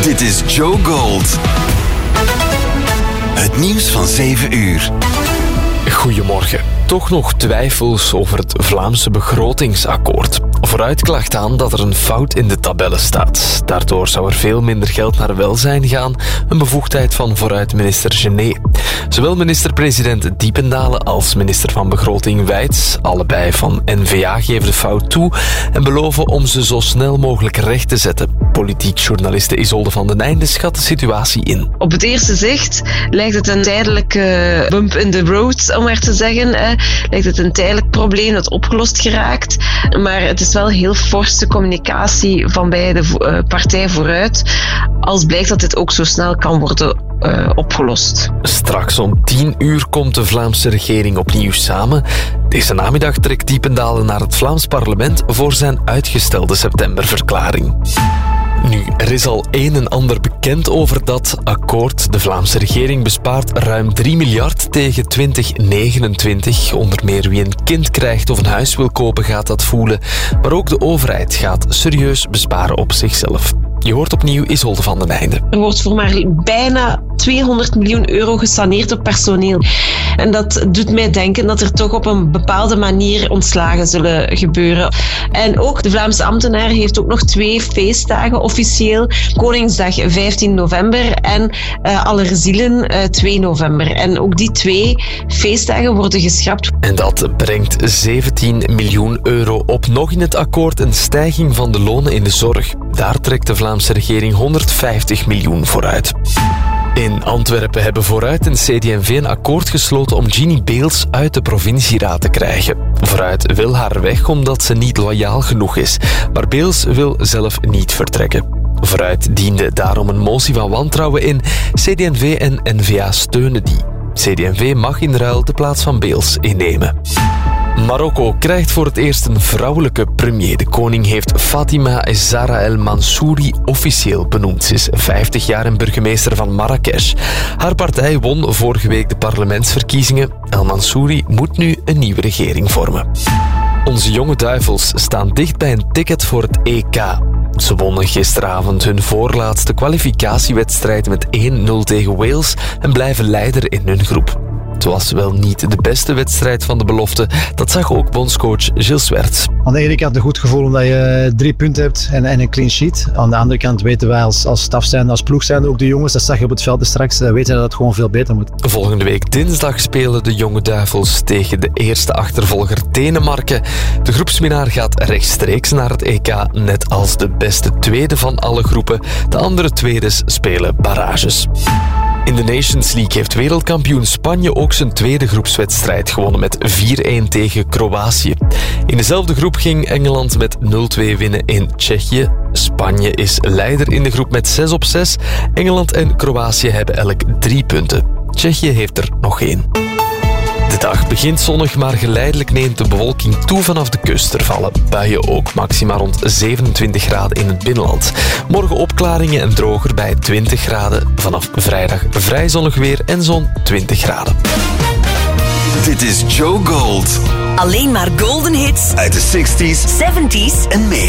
Dit is Joe Gold. Het nieuws van 7 uur. Goedemorgen. Toch nog twijfels over het Vlaamse begrotingsakkoord. Vooruit klaagt aan dat er een fout in de tabellen staat. Daardoor zou er veel minder geld naar welzijn gaan, een bevoegdheid van Vooruit minister Genet. Zowel minister-president Diependalen als minister van Begroting Wijts, allebei van N-VA, geven de fout toe en beloven om ze zo snel mogelijk recht te zetten. Politiek journaliste Isolde van den Einde schat de situatie in. Op het eerste zicht lijkt het een tijdelijke bump in the road, om maar te zeggen. Lijkt het een tijdelijk probleem dat opgelost geraakt. Maar het is wel heel forse communicatie van bij de partij Vooruit, als blijkt dat dit ook zo snel kan worden opgelost. Straks om 10 uur komt de Vlaamse regering opnieuw samen. Deze namiddag trekt Diependalen naar het Vlaams parlement voor zijn uitgestelde septemberverklaring. Nu, er is al een en ander bekend over dat akkoord. De Vlaamse regering bespaart ruim 3 miljard tegen 2029. Onder meer wie een kind krijgt of een huis wil kopen gaat dat voelen. Maar ook de overheid gaat serieus besparen op zichzelf. Je hoort opnieuw Isolde van den Einde. Er wordt voor maar bijna 200 miljoen euro gesaneerd op personeel. En dat doet mij denken dat er toch op een bepaalde manier ontslagen zullen gebeuren. En ook de Vlaamse ambtenaar heeft ook nog 2 feestdagen officieel. Koningsdag 15 november en Allerzielen 2 november. En ook die 2 feestdagen worden geschrapt. En dat brengt 17 miljoen euro op. Nog in het akkoord een stijging van de lonen in de zorg. Daar trekt de Vlaamse regering 150 miljoen voor uit. In Antwerpen hebben Vooruit en CD&V een akkoord gesloten om Ginny Beels uit de provincieraad te krijgen. Vooruit wil haar weg omdat ze niet loyaal genoeg is, maar Beels wil zelf niet vertrekken. Vooruit diende daarom een motie van wantrouwen in. CD&V en N-VA steunen die. CD&V mag in ruil de plaats van Beels innemen. Marokko krijgt voor het eerst een vrouwelijke premier. De koning heeft Fatima Zahra El Mansouri officieel benoemd. Ze is 50 jaar en burgemeester van Marrakesh. Haar partij won vorige week de parlementsverkiezingen. El Mansouri moet nu een nieuwe regering vormen. Onze jonge duivels staan dicht bij een ticket voor het EK. Ze wonnen gisteravond hun voorlaatste kwalificatiewedstrijd met 1-0 tegen Wales en blijven leider in hun groep. Het was wel niet de beste wedstrijd van de belofte. Dat zag ook bondscoach Gilles Swerts. Aan de ene kant een goed gevoel omdat je 3 punten hebt en een clean sheet. Aan de andere kant weten wij als staf zijn, als ploeg zijn, ook de jongens, dat zag je op het veld straks, weten dat het gewoon veel beter moet. Volgende week dinsdag spelen de jonge duivels tegen de eerste achtervolger Denemarken. De groepswinnaar gaat rechtstreeks naar het EK, net als de beste tweede van alle groepen. De andere tweedes spelen barrages. In de Nations League heeft wereldkampioen Spanje ook zijn tweede groepswedstrijd gewonnen met 4-1 tegen Kroatië. In dezelfde groep ging Engeland met 0-2 winnen in Tsjechië. Spanje is leider in de groep met 6-6. Engeland en Kroatië hebben elk 3 punten. Tsjechië heeft er nog 1. De dag begint zonnig, maar geleidelijk neemt de bewolking toe vanaf de kust. Er vallen buien ook, maxima rond 27 graden in het binnenland. Morgen opklaringen en droger bij 20 graden. Vanaf vrijdag vrij zonnig weer en zo'n 20 graden. Dit is Joe Gold. Alleen maar golden hits Uit de 60s, 70s en meer.